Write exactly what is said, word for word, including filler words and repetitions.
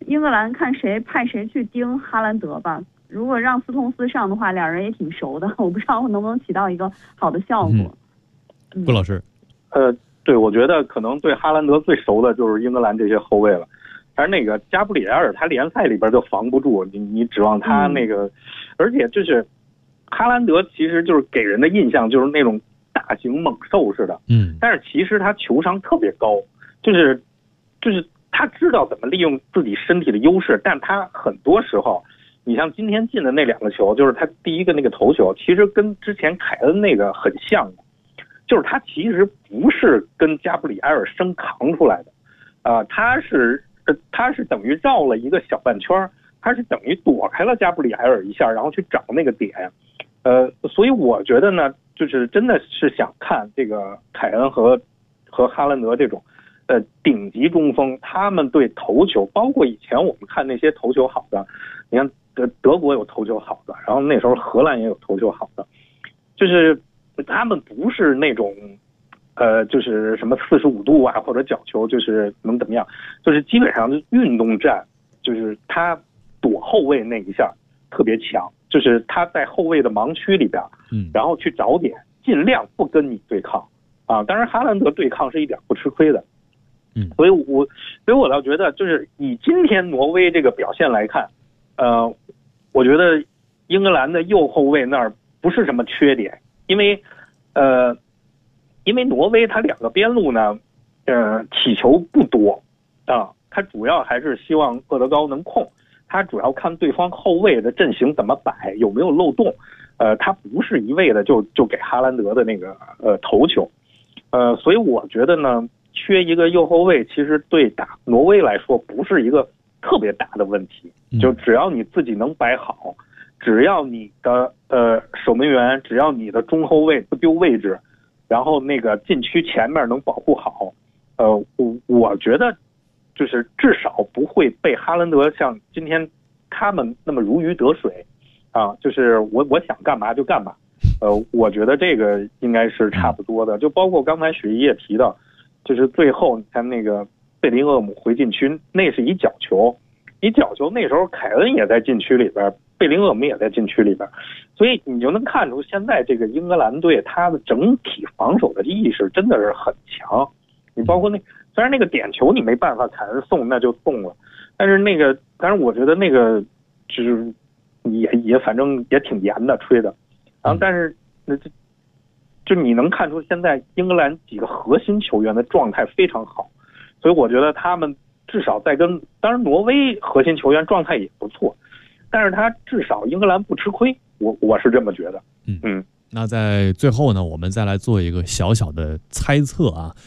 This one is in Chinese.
英格兰看谁派谁去盯哈兰德吧。如果让斯通斯上的话，两人也挺熟的，我不知道能不能起到一个好的效果。 嗯，顾老师， 呃，对，我觉得可能对哈兰德最熟的就是英格兰这些后卫了。但是那个加布里埃尔他联赛里边就防不住，你你指望他那个，嗯、而且就是哈兰德其实就是给人的印象就是那种大型猛兽似的， 嗯， 但是其实他球商特别高，就是就是他知道怎么利用自己身体的优势，但他很多时候。你像今天进的那两个球，就是他第一个那个头球，其实跟之前凯恩那个很像的，就是他其实不是跟加布里埃尔生扛出来的，啊、呃，他是他是等于绕了一个小半圈，他是等于躲开了加布里埃尔一下，然后去找那个点，呃，所以我觉得呢，就是真的是想看这个凯恩和和哈兰德这种，呃，顶级中锋，他们对头球，包括以前我们看那些头球好的，你看。德德国有头球好的，然后那时候荷兰也有头球好的，就是他们不是那种，呃，就是什么四十五度啊或者角球，就是能怎么样，就是基本上运动战，就是他躲后卫那一下特别强，就是他在后卫的盲区里边， 嗯， 然后去找点，尽量不跟你对抗啊。当然哈兰德对抗是一点不吃亏的， 嗯， 所以我所以我倒觉得，就是以今天挪威这个表现来看。呃，我觉得英格兰的右后卫那儿不是什么缺点，因为，呃，因为挪威他两个边路呢，呃，起球不多啊，他主要还是希望厄德高能控，他主要看对方后卫的阵型怎么摆，有没有漏洞，呃，他不是一味的就就给哈兰德的那个呃头球，呃，所以我觉得呢，缺一个右后卫，其实对打挪威来说不是一个。特别大的问题，就只要你自己能摆好，只要你的呃守门员，只要你的中后卫不丢位置，然后那个禁区前面能保护好，呃，我我觉得就是至少不会被哈兰德像今天他们那么如鱼得水啊，就是我我想干嘛就干嘛，呃，我觉得这个应该是差不多的，就包括刚才雪姨也提到，就是最后你看那个。贝林厄姆回禁区，那是一角球，一角球那时候凯恩也在禁区里边，贝林厄姆也在禁区里边，所以你就能看出现在这个英格兰队他的整体防守的意识真的是很强。你包括那虽然那个点球你没办法凯恩送那就送了，但是那个当然我觉得那个就是也也反正也挺严的吹的，然后但是那就就你能看出现在英格兰几个核心球员的状态非常好。所以我觉得他们至少在跟，当然挪威核心球员状态也不错，但是他至少英格兰不吃亏，我我是这么觉得。 嗯嗯，那在最后呢，我们再来做一个小小的猜测啊，